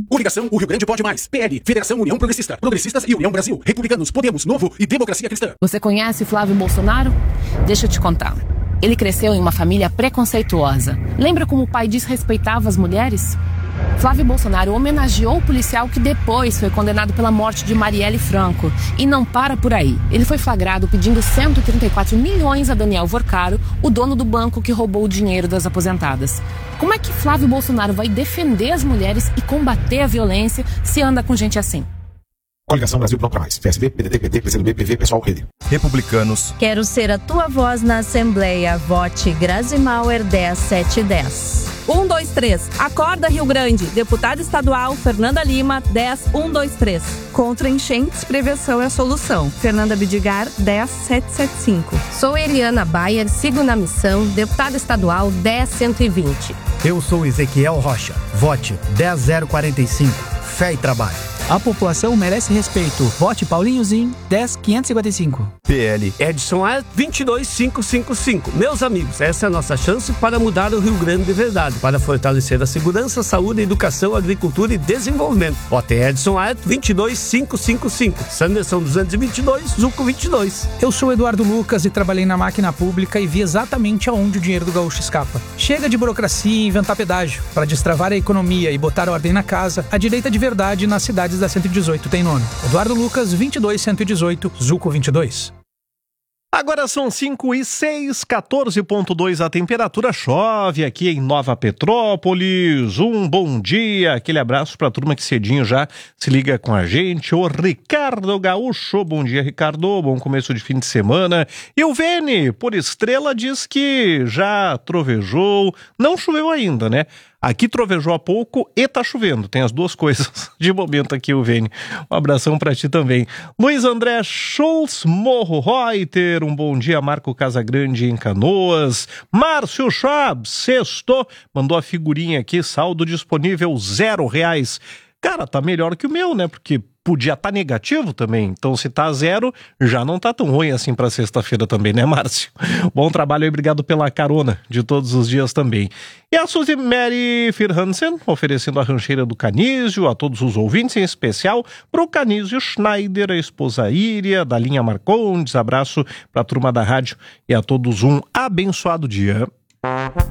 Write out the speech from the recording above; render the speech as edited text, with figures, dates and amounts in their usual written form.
Coligação O Rio Grande Pode Mais. PL, Federação União Progressista. Progressistas e União Brasil. Republicanos, Podemos, Novo e Democracia Cristã. Você conhece Flávio Bolsonaro? Deixa eu te contar. Ele cresceu em uma família preconceituosa. Lembra como o pai desrespeitava as mulheres? Flávio Bolsonaro homenageou o policial que depois foi condenado pela morte de Marielle Franco. E não para por aí. Ele foi flagrado pedindo 134 milhões a Daniel Vorcaro, o dono do banco que roubou o dinheiro das aposentadas. Como é que Flávio Bolsonaro vai defender as mulheres e combater a violência se anda com gente assim? Coligação Brasil Bloco Mais. PSB, PDT, PT, PCdoB, PV, Pessoal, Rede. Republicanos. Quero ser a tua voz na Assembleia. Vote Grazi Mauer 10710. 123. Acorda, Rio Grande. Deputada estadual Fernanda Lima 10123. Contra enchentes, prevenção é a solução. Fernanda Bidigar 10775. Sou Eliana Bayer, sigo na missão. Deputada estadual 10120. Eu sou Ezequiel Rocha. Vote 10045. Fé e trabalho. A população merece respeito. Vote Paulinhozinho 10555. PL. Edson A 22555. Meus amigos, essa é a nossa chance para mudar o Rio Grande de verdade, para fortalecer a segurança, saúde, educação, agricultura e desenvolvimento. Vote Edson A 22555. Sanderson 222, Zuco 22. Eu sou Eduardo Lucas e trabalhei na máquina pública e vi exatamente aonde o dinheiro do gaúcho escapa. Chega de burocracia e inventar pedágio. Para destravar a economia e botar ordem na casa, a direita de verdade nas cidades da 118 tem nome. Eduardo Lucas, 22118, Zuco 22. Agora são 5h06, 14,2 a temperatura, chove aqui em Nova Petrópolis. Um bom dia, aquele abraço para a turma que cedinho já se liga com a gente. O Ricardo Gaúcho, bom dia Ricardo, bom começo de fim de semana. E o Vene, por Estrela, diz que já trovejou, não choveu ainda, né? Aqui trovejou há pouco e tá chovendo. Tem as duas coisas de momento aqui, o Vene. Um abração pra ti também. Luiz André Schultz, Morro Reuter. Um bom dia, Marco Casagrande em Canoas. Márcio Schwab, sexto. Mandou a figurinha aqui, saldo disponível R$0. Cara, tá melhor que o meu, né? Porque podia estar negativo também. Então, se tá 0, já não tá tão ruim assim pra sexta-feira também, né, Márcio? Bom trabalho aí, obrigado pela carona de todos os dias também. E a Suzy Mary Firhansen, oferecendo a rancheira do Canísio a todos os ouvintes, em especial pro Canísio Schneider, a esposa Íria, da linha Marcondes. Abraço pra turma da rádio e a todos um abençoado dia.